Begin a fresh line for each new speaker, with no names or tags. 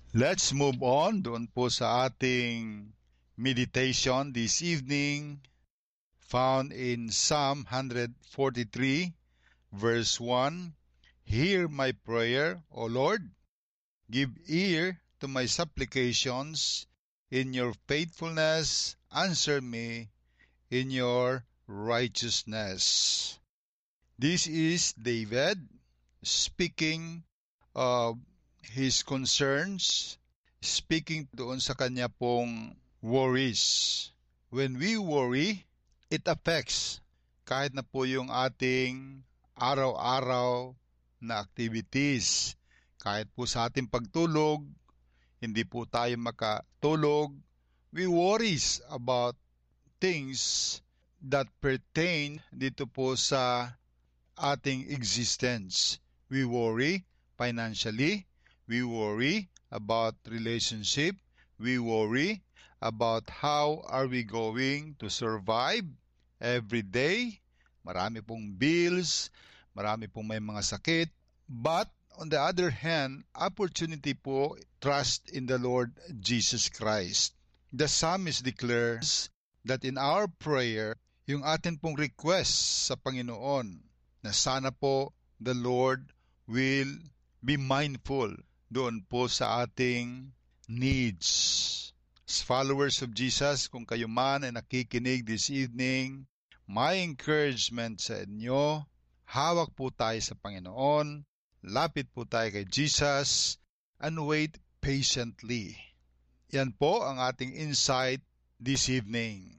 Let's move on doon po sa ating meditation this evening, found in Psalm 143, verse 1. Hear my prayer, O Lord. Give ear to my supplications. In your faithfulness, answer me in your righteousness. This is David speaking of his concerns, speaking doon sa kanya pong worries. When we worry, it affects kahit na po yung ating araw-araw na activities. Kahit po sa ating pagtulog, hindi po tayo makatulog. We worries about things that pertain dito po sa ating existence. We worry financially. We worry about relationship. We worry about how are we going to survive every day. Marami pong bills, marami pong may mga sakit. But on the other hand, opportunity po, trust in the Lord Jesus Christ. The psalmist declares that in our prayer, yung atin pong request sa Panginoon, na sana po the Lord will be mindful doon po sa ating needs. As followers of Jesus, kung kayo man ay nakikinig this evening, my encouragement sa inyo, hawak po tayo sa Panginoon, lapit po tayo kay Jesus, and wait patiently. Yan po ang ating insight this evening.